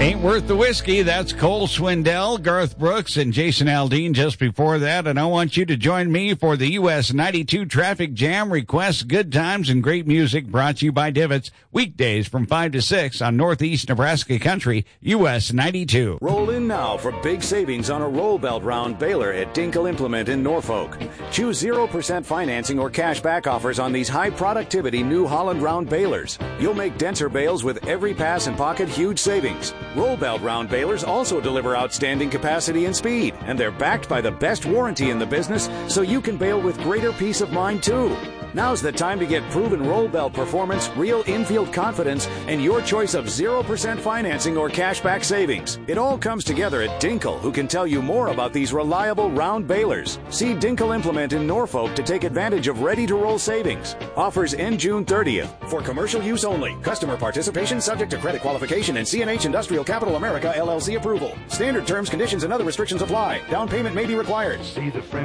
Ain't Worth the Whiskey. That's Cole Swindell, Garth Brooks, and Jason Aldean just before that. And I want you to join me for the US 92 Traffic Jam. Requests, good times, and great music brought to you by Divots. Weekdays from 5 to 6 on Northeast Nebraska Country, US 92. Roll in now for big savings on a roll belt round baler at Dinkel Implement in Norfolk. Choose 0% financing or cash back offers on these high productivity New Holland round balers. You'll make denser bales with every pass and pocket huge savings. Roll belt round balers also deliver outstanding capacity and speed, and they're backed by the best warranty in the business, so you can bale with greater peace of mind too. Now's the time to get proven roll belt performance, real infield confidence, and your choice of 0% financing or cashback savings. It all comes together at Dinkel, who can tell you more about these reliable round balers. See Dinkel Implement in Norfolk to take advantage of ready-to-roll savings. Offers end June 30th. For commercial use only. Customer participation subject to credit qualification and CNH Industrial Capital America LLC approval. Standard terms, conditions, and other restrictions apply. Down payment may be required. See the friend.